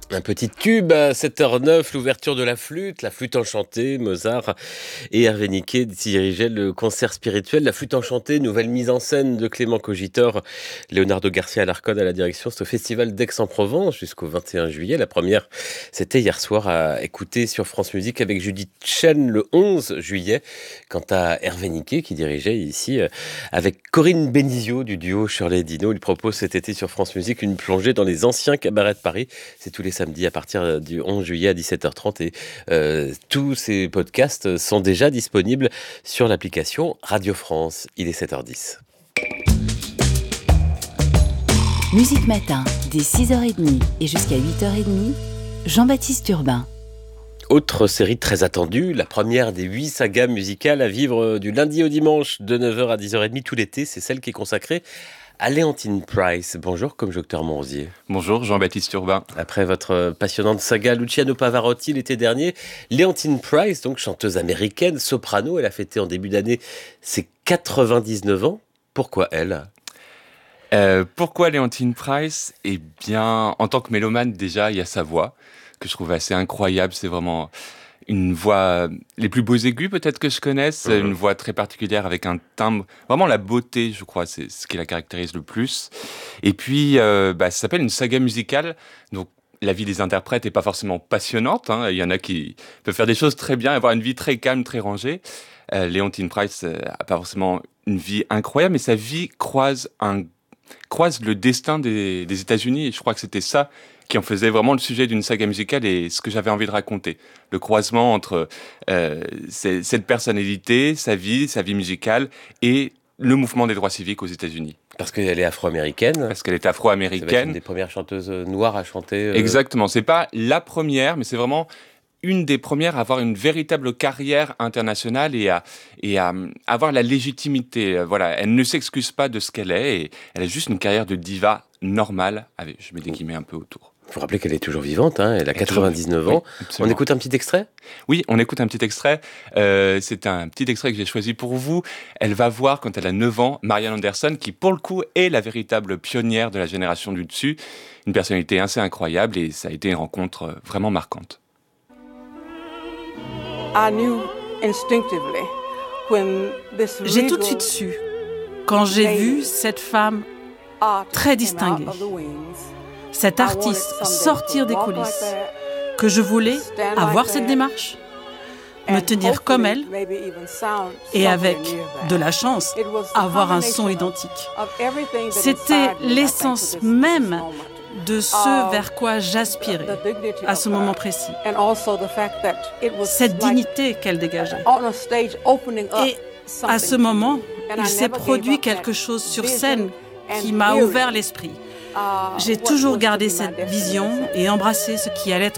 Un petit tube à 7h09, l'ouverture de la flûte enchantée, Mozart et Hervé Niquet dirigeaient le concert spirituel. La flûte enchantée, nouvelle mise en scène de Clément Cogitor, Leonardo Garcia Alarcón à la direction. C'est au festival d'Aix-en-Provence jusqu'au 21 juillet. La première, c'était hier soir à écouter sur France Musique avec Judith Chen le 11 juillet. Quant à Hervé Niquet qui dirigeait ici avec Corinne Benizio du duo Shirley Dino, il propose cet été sur France Musique une plongée dans les anciens cabarets de Paris. C'est tous les samedi à partir du 11 juillet à 17h30 et tous ces podcasts sont déjà disponibles sur l'application Radio France. Il est 7h10. Musique Matin, dès 6h30 et jusqu'à 8h30, Jean-Baptiste Urbain. Autre série très attendue, la première des 8 sagas musicales à vivre du lundi au dimanche de 9h à 10h30 tout l'été, c'est celle qui est consacrée à Léontine Price. Bonjour, conjoncteur Monzier. Bonjour, Jean-Baptiste Urbain. Après votre passionnante saga Luciano Pavarotti l'été dernier, Léontine Price, donc chanteuse américaine, soprano, elle a fêté en début d'année ses 99 ans. Pourquoi elle ? Pourquoi Léontine Price ? Eh bien, en tant que mélomane, déjà, il y a sa voix, que je trouve assez incroyable. C'est vraiment une voix, les plus beaux aigus peut-être que je connaisse, une voix très particulière avec un timbre, vraiment la beauté, je crois, c'est ce qui la caractérise le plus. Et puis, ça s'appelle une saga musicale, donc la vie des interprètes est pas forcément passionnante, hein. Il y en a qui peuvent faire des choses très bien, avoir une vie très calme, très rangée. Léontine Price a pas forcément une vie incroyable, mais sa vie croise le destin des États-Unis, et je crois que c'était ça qui en faisait vraiment le sujet d'une saga musicale et ce que j'avais envie de raconter. Le croisement entre cette personnalité, sa vie musicale et le mouvement des droits civiques aux États-Unis. Parce qu'elle est afro-américaine. Parce qu'elle est afro-américaine. C'est une des premières chanteuses noires à chanter. Exactement. C'est pas la première, mais c'est vraiment une des premières à avoir une véritable carrière internationale et à avoir la légitimité. Voilà, elle ne s'excuse pas de ce qu'elle est et elle a juste une carrière de diva normale. Avec, je mets des guillemets un peu autour. Il faut rappeler qu'elle est toujours vivante, hein, elle a 99 ans. Oui, on écoute un petit extrait ? Oui, on écoute un petit extrait. C'est un petit extrait que j'ai choisi pour vous. Elle va voir, quand elle a 9 ans, Marian Anderson, qui pour le coup est la véritable pionnière de la génération du dessus. Une personnalité assez incroyable et ça a été une rencontre vraiment marquante. J'ai tout de suite su, quand j'ai vu cette femme très distinguée, cet artiste sortir des coulisses, que je voulais avoir cette démarche, me tenir comme elle et avec de la chance, avoir un son identique. C'était l'essence même de ce vers quoi j'aspirais à ce moment précis. Cette dignité qu'elle dégageait. Et à ce moment, il s'est produit quelque chose sur scène qui m'a ouvert l'esprit. J'ai toujours gardé cette vision et embrassé ce qui allait être